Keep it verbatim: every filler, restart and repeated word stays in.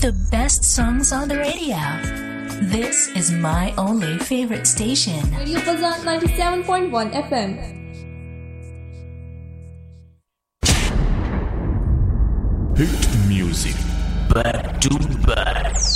the best songs on the radio. This is my only favorite station. Radio Fazan ninety-seven point one F M. Hit music back to back.